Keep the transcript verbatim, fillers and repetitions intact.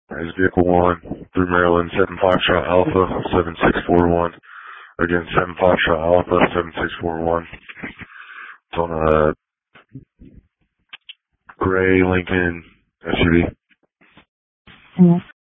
Is vehicle one through Maryland, seven five shot Alpha, seven six four one. Again, seven five shot Alpha, seven six four one. It's on a gray Lincoln S U V.